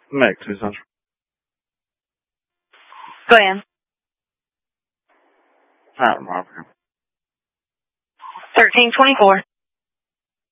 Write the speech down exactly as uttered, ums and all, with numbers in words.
Make two central. Go ahead. Time, Robert. thirteen twenty-four.